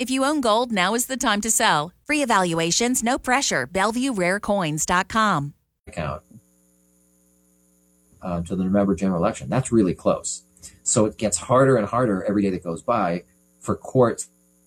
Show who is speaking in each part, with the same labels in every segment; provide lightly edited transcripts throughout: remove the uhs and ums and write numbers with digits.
Speaker 1: If you own gold, now is the time to sell. Free evaluations, no pressure. BellevueRareCoins.com.
Speaker 2: Account to the November general election. That's really close. So it gets harder and harder every day that goes by for courts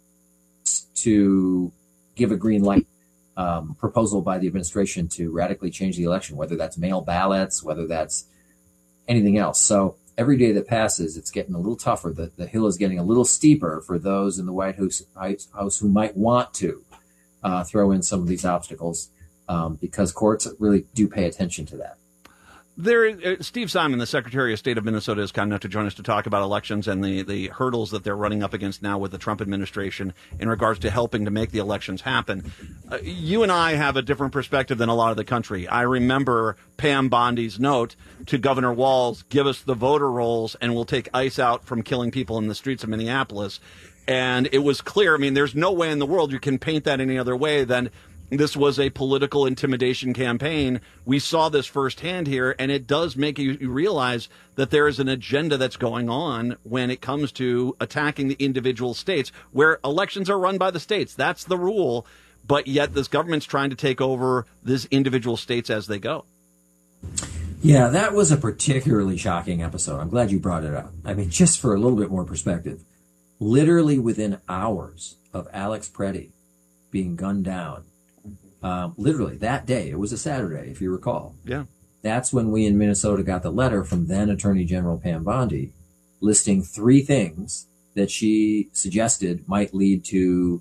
Speaker 2: to give a green light proposal by the administration to radically change the election, whether that's mail ballots, whether that's anything else. So every day that passes, it's getting a little tougher. The hill is getting a little steeper for those in the White House who might want to throw in some of these obstacles because courts really do pay attention to that.
Speaker 3: Steve Simon, the Secretary of State of Minnesota, is kind enough to join us to talk about elections and the hurdles that they're running up against now with the Trump administration in regards to helping to make the elections happen. You and I have a different perspective than a lot of the country. I remember Pam Bondi's note to Governor Walz, give us the voter rolls and we'll take ICE out from killing people in the streets of Minneapolis. And it was clear. I mean, there's no way in the world you can paint that any other way than this was a political intimidation campaign. We saw this firsthand here, and it does make you realize that there is an agenda that's going on when it comes to attacking the individual states, where elections are run by the states. That's the rule. But yet this government's trying to take over these individual states as they go.
Speaker 2: Yeah, that was a particularly shocking episode. I'm glad you brought it up. I mean, just for a little bit more perspective, literally within hours of Alex Preddy being gunned down, literally that day, it was a Saturday, if you recall.
Speaker 3: Yeah.
Speaker 2: That's when we in Minnesota got the letter from then Attorney General Pam Bondi listing 3 things that she suggested might lead to,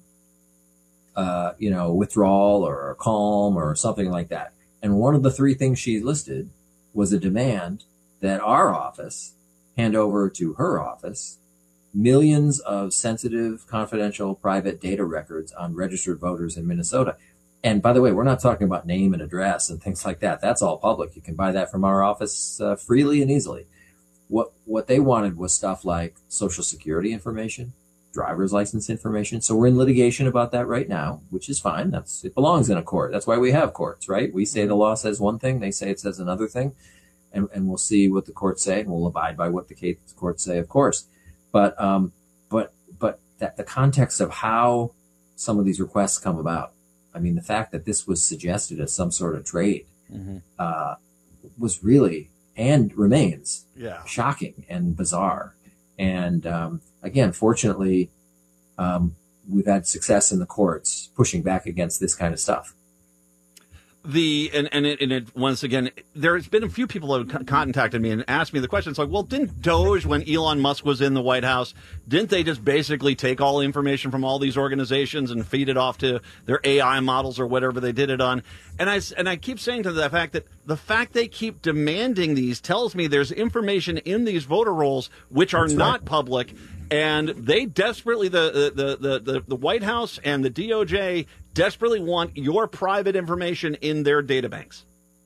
Speaker 2: withdrawal or a calm or something like that. And one of the 3 things she listed was a demand that our office hand over to her office millions of sensitive, confidential, private data records on registered voters in Minnesota. And by the way, we're not talking about name and address and things like that. That's all public. You can buy that from our office freely and easily. What they wanted was stuff like Social Security information, driver's license information. So we're in litigation about that right now, which is fine. It belongs in a court. That's why we have courts, right? We say the law says one thing, they say it says another thing, and we'll see what the courts say, and we'll abide by what the courts say, of course. But that the context of how some of these requests come about. I mean, the fact that this was suggested as some sort of trade was really and remains shocking and bizarre. And again, fortunately, we've had success in the courts pushing back against this kind of stuff.
Speaker 3: Once again, there's been a few people who have contacted me and asked me the question. It's like, well, didn't Doge, when Elon Musk was in the White House, didn't they just basically take all the information from all these organizations and feed it off to their AI models or whatever they did it on? And I keep saying to the fact that the fact they keep demanding these tells me there's information in these voter rolls which are not public, and they desperately, the White House and the DOJ desperately want your private information in their databanks.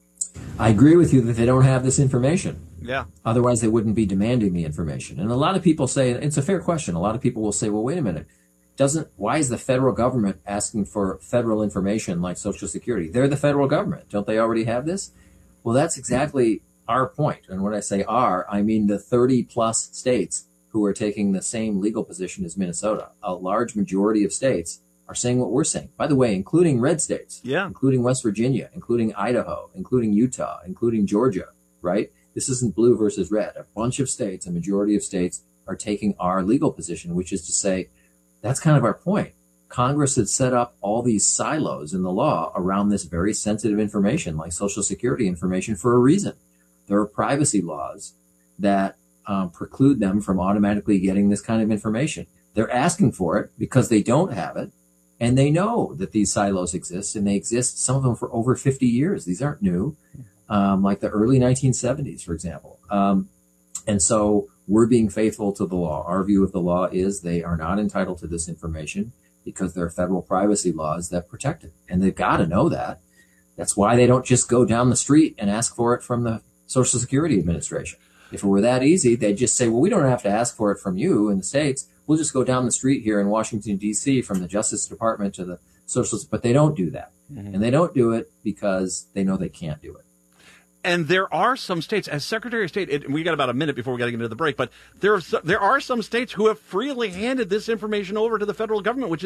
Speaker 2: I agree with you that they don't have this information.
Speaker 3: Yeah.
Speaker 2: Otherwise, they wouldn't be demanding the information. And a lot of people say, it's a fair question. A lot of people will say, well, wait a minute. Why is the federal government asking for federal information like Social Security? They're the federal government. Don't they already have this? Well, that's exactly our point. And when I say our, I mean the 30 plus states who are taking the same legal position as Minnesota. A large majority of states are saying what we're saying. By the way, including red states, including West Virginia, including Idaho, including Utah, including Georgia, right? This isn't blue versus red. A bunch of states, a majority of states are taking our legal position, which is to say, that's kind of our point. Congress had set up all these silos in the law around this very sensitive information, like Social Security information, for a reason. There are privacy laws that preclude them from automatically getting this kind of information. They're asking for it because they don't have it. And they know that these silos exist, and they exist, some of them for over 50 years. These aren't new, like the early 1970s, for example. And so we're being faithful to the law. Our view of the law is they are not entitled to this information because there are federal privacy laws that protect it. And they've got to know that. That's why they don't just go down the street and ask for it from the Social Security Administration. If it were that easy, they'd just say, well, we don't have to ask for it from you in the States. We'll just go down the street here in Washington, D.C., from the Justice Department to the Social, but they don't do that. And they don't do it because they know they can't do it.
Speaker 3: And there are some states, as Secretary of State, we got about a minute before we got to get into the break, but there are some states who have freely handed this information over to the federal government, which